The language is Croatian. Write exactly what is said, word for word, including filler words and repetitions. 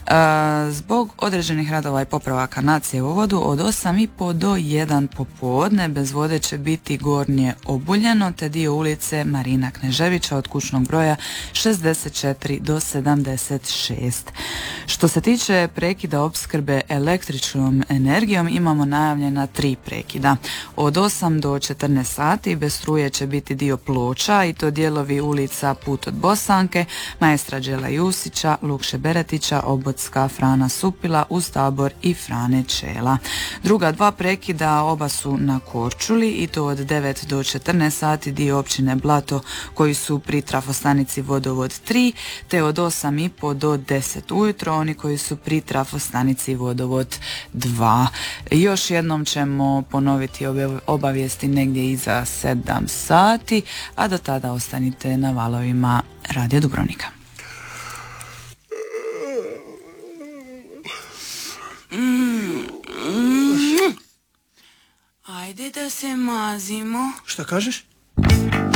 Zbog određenih radova i popravaka na cjevovodu od osam i po do jedan popodne bez vode će biti Gornje Obuljeno te dio ulice Marina Kneževića od kućnog broja šezdeset četiri do sedamdeset šest. Što se tiče prekida opskrbe električnom energijom imamo najavljena tri prekida. Od osam do četrnaest sati bez struje će biti dio Ploča i to dijelovi ulica Put od Bosanke, Maestra Đela Jusića, Lukše Beretića, Obodska, Frana Supila, uz Tabor i Frane Čela. Druga dva prekida oba su na Korčuli i to od devet do četrnaest sati dio općine Blato koji su pri trafostanici Vodovod tri te od osam i po do deset ujutro oni koji su pri trafostanici Vodovod dva. Još jednom ćemo ponoviti ove obavijesti negdje iza sedam sati, a do tada ostanite na valovima Radio Dubrovnika. Mm, mm. Ajde da se mazimo. Šta kažeš?